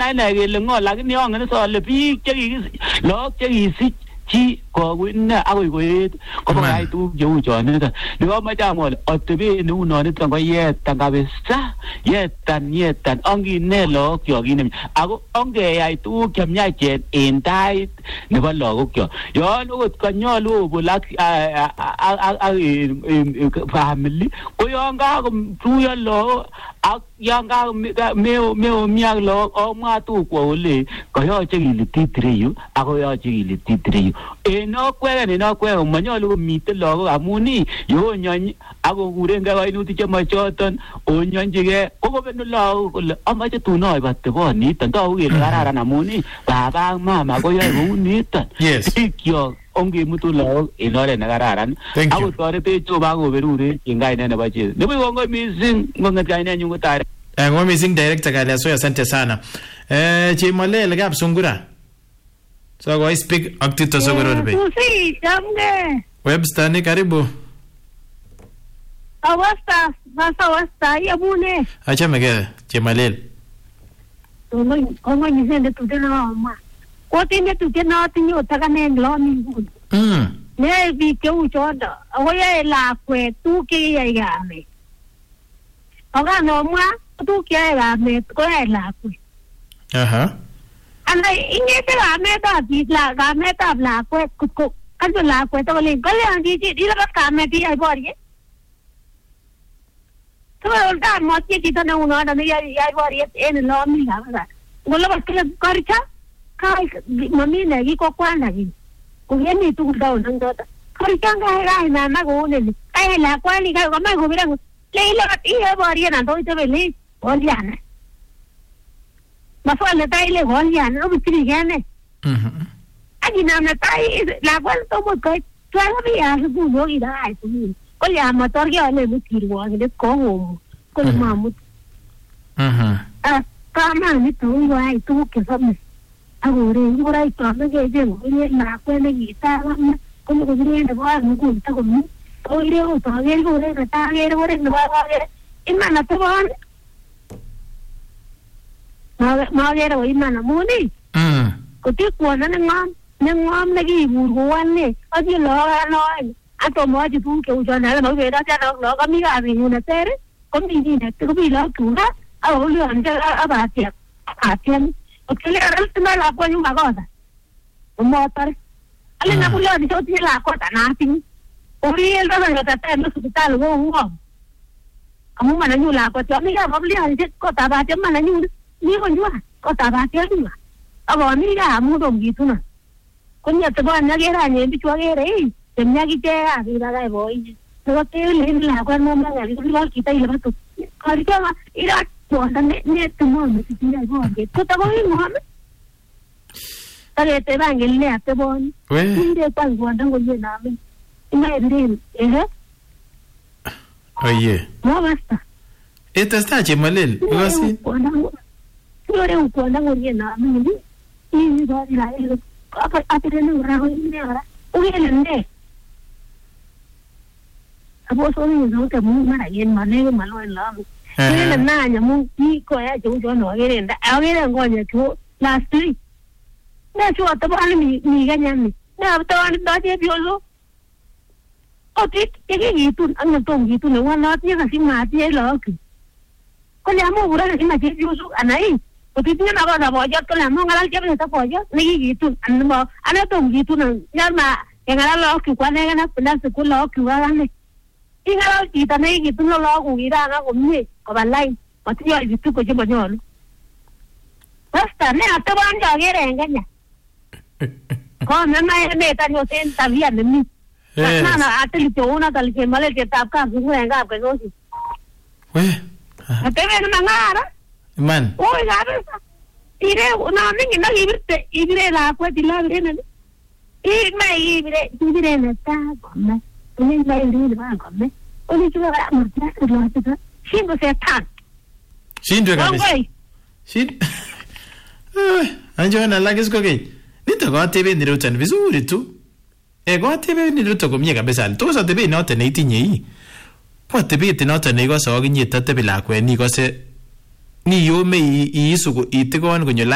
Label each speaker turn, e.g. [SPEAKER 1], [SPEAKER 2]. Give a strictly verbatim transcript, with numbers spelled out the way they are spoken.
[SPEAKER 1] ane kele ngo lakini angen sole biik chekikisich lok chekisich chi kowinne akoi koet komakait tuguk cheu chonito nikomoche amwole otebet neu noniton ko yetan kabisa yetan yetan ongine lagokchok kinem ako ongeyai tuguk chemyachen en tait nebo lagokchok yon okot kanyolu obol ak family ko yon kakotuyo lagok ak yon kakomeumiak lagok omwa tugukwa ole koyoche kilitit ireyu ako yoche kilitit ireyu en okweken en okweken manyolu komiten lagok amun ii yonyony akokurengei kainutik chemachoton onyonjigei kokobenu lagok kole amache tun oib ateboniton togu kele kararan amun ii baba ak mama koyoe kou niton bikyok ongemutu lagok en oret nekararan akotoretech Jehova akoberurech en kainet nebo Jesu nebo kongoi mising ngonget kainenyu ko tare
[SPEAKER 2] ngoi mising director Kaliasoy asante sana eh Chemolel kap Sungura so go speak ak Tito Sogororbe
[SPEAKER 3] Susi jamge
[SPEAKER 2] Webster ni karibu
[SPEAKER 3] awasta basa wasta yabune
[SPEAKER 2] achame ke Chemolel
[SPEAKER 3] Tungoi kongoi nisende tutena ma Kotinde tutena tinyo takane nglo mingun
[SPEAKER 2] mm
[SPEAKER 3] ne bi ke uchoda oya la kwe tu ke ya game Oga no ma tu ke ya me ko la kwe
[SPEAKER 2] aha
[SPEAKER 3] ana ingete la meta di la ga meta la kwe ko kan la kwe to le gole andi di di la ka me di ai bori to da mo ti ti na uno da ya ya bori en lo mi la ga ngolo ba kile karcha kai mami ne gi ko kwana gi ko yeni tu da nang da karcha ga ga na na go ne kai la kwani ga ko ma go mira le la ti ai bori na do te le bori ana Mafala taile golia no bitri gane.
[SPEAKER 2] Mhm.
[SPEAKER 3] Agi na na tai la cual tomo kai tuala via su no ida ai su. Golia motor ge ale bitri wa ge ko ko mamu.
[SPEAKER 2] Mhm.
[SPEAKER 3] Ah, kama ni tu wa ai tu ke sabne. Agore ngora i to na ge je ni na ko ne gi ta la ko ni ko ni de wa ni ko ta ko ni. Ko ire o to ge go re ta ge re re no wa ge. Inna na to wa ma gero imana muni
[SPEAKER 2] mm
[SPEAKER 3] ko ti ko na ngam ne ngam ne gi burwan ne a di lo lo a to mo ji tu ke u jana no ve da ja no lo ka mi ga vi na tere ko mi ni ne ko bi lo tu na a o lu an ja a ba ti a tian o ke le ral tu na la ko ni ma ga da o mo tar ale na ku lo di to ti la ko ta na tin o ri el da ga ta ta no su ta lo ngo amu ma na ni la ko to mi ga ba li an je ko ta ba je ma na ni ni con jua có ta ba tiếng mà ở bọn mi đã mua đồng gì thôi nè con nhật bọn nó ghé ra nhện bị chua ghé đấy tìm nhà cái che à thì là cái vội nó tiêu lên là quan mong là cái lo kỳ tây là bắt tụt còn cái mà ý đó bọn nó nét nét từ mòn mà thì là bọn cái tôi tao có biết mòn ta để tới bàn cái nét tới bọn nhưng để quan bọn đang còn gì nào mình ngay đi eh
[SPEAKER 2] oye
[SPEAKER 3] no basta
[SPEAKER 2] esta está Chemolel algo así
[SPEAKER 3] Yo era un cuando no viene a mí y yo la el a tener un rajo y ahora uy el ne a vos son no te muy mala y en manera malo en la y la nana muy y co ya yo yo no viene a ver en coño tú la street na yo te van mi mi ganan na te van da de biolo o ti que que tú an to y tú no van a ti así más ti lo que con la mo ura que me ti yo anai Porque tiene una cosa, pues yo con la mano al que me está pollo, me gitu, ando, ando con gitu, no, ya ma, en el lado que cuando hay ganas, pues se cuela lo que va a darle. Y en el lado que también gitu no lo hago, ir a hago mi, como al line, pues yo gitu que yo me yo. Basta, ne, te van a llegar en gaña. Con no me meta yo senta bien de mí. No, no, hasta le tengo una tal que mal que tapa, que me venga, que no sé.
[SPEAKER 2] Pues,
[SPEAKER 3] te ven una ngara.
[SPEAKER 2] Man.
[SPEAKER 3] Oh, ya ves. Ire, no, ni no ibre, ibre la pues di la ibre. Y me ibre, ibre na ta con. Ni me ibre va con. Oni tu va a marchar, lo hace. Sin se tan.
[SPEAKER 2] Sin tu cabeza. Sin. Eh, anjo na la que es coque. Nito go T V ni rutan vizuri tu. E go T V ni ruto komye kabisa. To sa T V no te nei tinyi. Po T V te no te nei go so gi nyita te bila kwe ni go se ni yo me i i su ko i te go an go